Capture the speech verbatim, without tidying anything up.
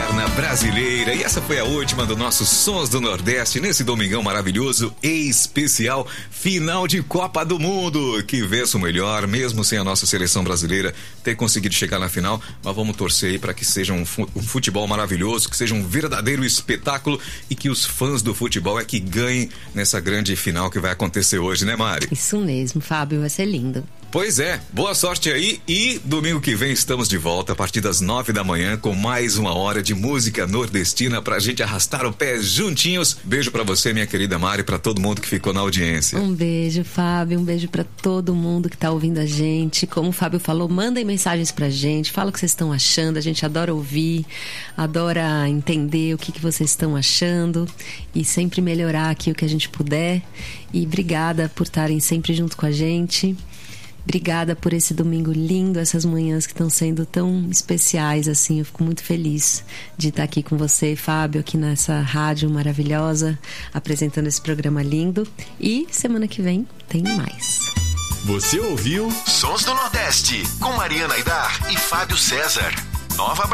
eterna brasileira. E essa foi a última do nosso Sons do Nordeste nesse domingão maravilhoso e especial, final de Copa do Mundo. Que vença o melhor, mesmo sem a nossa seleção brasileira ter conseguido chegar na final. Mas vamos torcer aí para que seja um futebol maravilhoso, que seja um verdadeiro espetáculo e que os fãs do futebol é que ganhem nessa grande final que vai acontecer hoje, né, Mari? Isso mesmo, Fábio, vai ser lindo. Pois é, boa sorte aí e domingo que vem estamos de volta a partir das nove da manhã com mais uma hora de música nordestina pra gente arrastar o pé juntinhos. Beijo pra você, minha querida Mari, pra todo mundo que ficou na audiência. Um beijo, Fábio, um beijo pra todo mundo que tá ouvindo a gente. Como o Fábio falou, mandem mensagens pra gente, fala o que vocês estão achando, a gente adora ouvir, adora entender o que, que vocês estão achando e sempre melhorar aqui o que a gente puder. E obrigada por estarem sempre junto com a gente. Obrigada por esse domingo lindo, essas manhãs que estão sendo tão especiais, assim, eu fico muito feliz de estar aqui com você, Fábio, aqui nessa rádio maravilhosa, apresentando esse programa lindo. E semana que vem tem mais. Você ouviu Sons do Nordeste, com Mariana Aidar e Fábio César. Nova